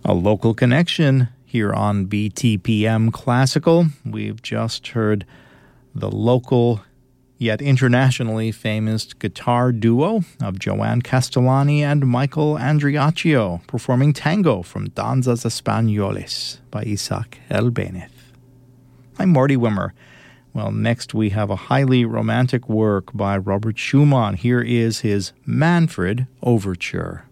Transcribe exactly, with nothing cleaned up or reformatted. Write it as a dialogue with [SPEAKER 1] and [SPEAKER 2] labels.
[SPEAKER 1] A local connection here on B T P M Classical. We've just heard the local yet internationally famous guitar duo of Joanne Castellani and Michael Andriacchio performing Tango from Danzas Españoles by Isaac Albéniz. I'm Marty Wimmer. Well, next we have a highly romantic work by Robert Schumann. Here is his Manfred Overture.